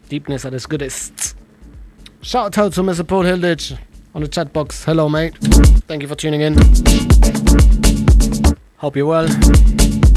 Deepness at its goodest. Shout out to Mr. Paul Hilditch on the chat box. Hello, mate. Thank you for tuning in. Hope you're well.